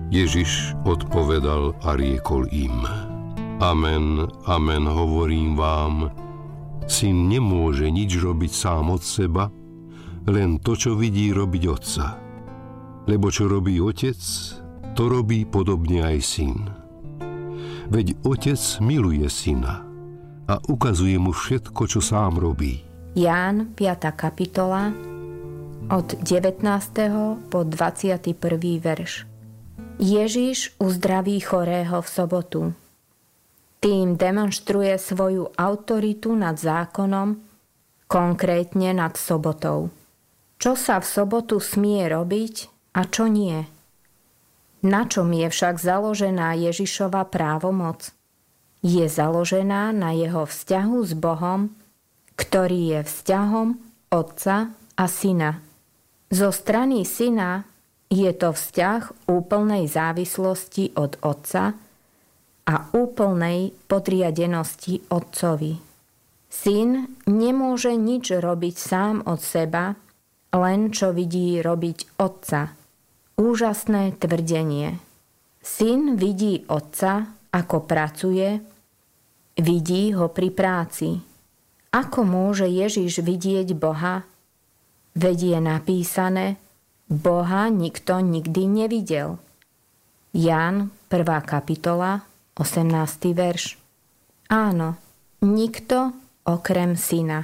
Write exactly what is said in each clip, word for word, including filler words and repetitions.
Ježiš odpovedal a riekol im: Amen, amen, hovorím vám, syn nemôže nič robiť sám od seba, len to, čo vidí robiť otca. Lebo čo robí otec, to robí podobne aj syn. Veď otec miluje syna a ukazuje mu všetko, čo sám robí. Ján, piata kapitola, od devätnásteho po dvadsiaty prvý verš. Ježiš uzdraví chorého v sobotu. Tým demonštruje svoju autoritu nad zákonom, konkrétne nad sobotou. Čo sa v sobotu smie robiť a čo nie? Na čom je však založená Ježišova právomoc? Je založená na jeho vzťahu s Bohom, ktorý je vzťahom Otca a Syna. Zo strany Syna je to vzťah úplnej závislosti od Otca a úplnej podriadenosti Otcovi. Syn nemôže nič robiť sám od seba, len čo vidí robiť Otca. Úžasné tvrdenie. Syn vidí Otca, ako pracuje, vidí ho pri práci. Ako môže Ježiš vidieť Boha? Veď je napísané: Boha nikto nikdy nevidel. Ján, prvá kapitola, osemnásty verš. Áno, nikto okrem Syna.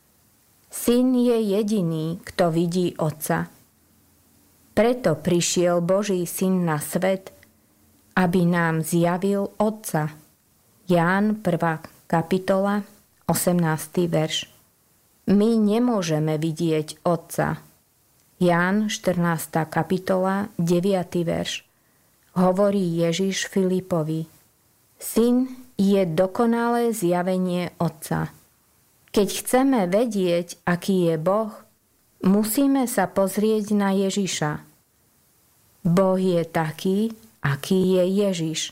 Syn je jediný, kto vidí Otca. Preto prišiel Boží Syn na svet, aby nám zjavil Otca. Ján, prvá kapitola, osemnásty verš. My nemôžeme vidieť Otca. Ján, štrnásta kapitola, deviaty verš. Hovorí Ježiš Filipovi: Syn je dokonalé zjavenie Otca. Keď chceme vedieť, aký je Boh, musíme sa pozrieť na Ježiša. Boh je taký, aký je Ježiš.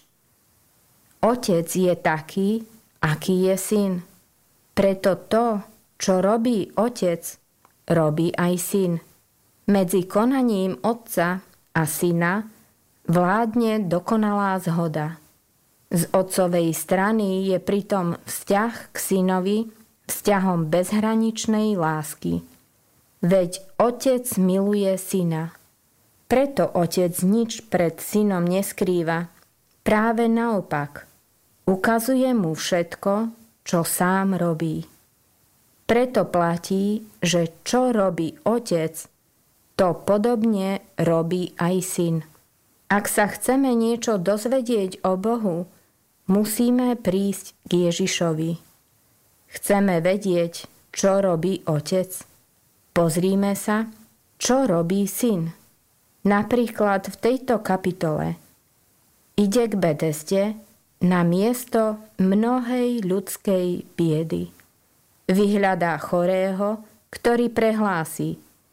Otec je taký, aký je Syn. Preto to, čo robí Otec, robí aj Syn. Medzi konaním Otca a Syna vládne dokonalá zhoda. Z Otcovej strany je pritom vzťah k Synovi vzťahom bezhraničnej lásky. Veď Otec miluje Syna. Preto Otec nič pred Synom neskrýva. Práve naopak. Ukazuje mu všetko, čo sám robí. Preto platí, že čo robí Otec, to podobne robí aj Syn. Ak sa chceme niečo dozvedieť o Bohu, musíme prísť k Ježišovi. Chceme vedieť, čo robí Otec? Pozrime sa, čo robí Syn. Napríklad v tejto kapitole ide k Betesde na miesto mnohej ľudskej biedy. Vyhľadá chorého, ktorý prehlási: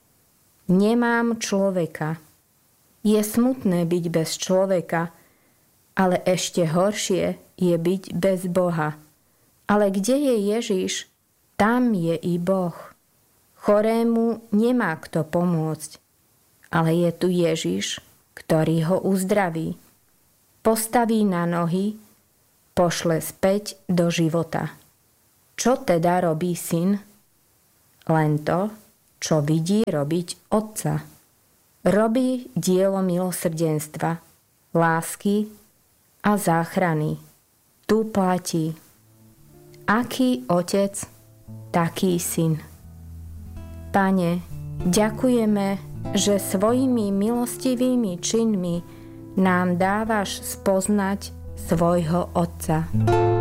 Nemám človeka. Je smutné byť bez človeka, ale ešte horšie je byť bez Boha. Ale kde je Ježiš, tam je i Boh. Chorému nemá kto pomôcť, ale je tu Ježiš, ktorý ho uzdraví. Postaví na nohy, pošle späť do života. Čo teda robí Syn? Len to, čo vidí robiť Otca. Robí dielo milosrdenstva, lásky a záchrany. Tu platí: aký Otec, taký Syn. Pane, ďakujeme, že svojimi milostivými činmi nám dávaš spoznať svojho Otca.